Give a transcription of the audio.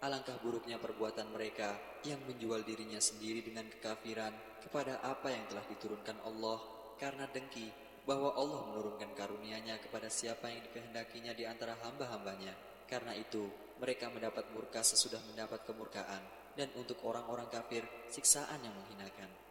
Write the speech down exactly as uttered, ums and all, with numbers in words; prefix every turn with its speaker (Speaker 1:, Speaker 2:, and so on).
Speaker 1: Alangkah buruknya perbuatan mereka yang menjual dirinya sendiri dengan kekafiran kepada apa yang telah diturunkan Allah karena dengki bahwa Allah menurunkan karunia-Nya kepada siapa yang dikehendakinya di antara hamba-hambanya. Karena itu, mereka mendapat murka sesudah mendapat kemurkaan, dan untuk orang-orang kafir, siksaan yang menghinakan.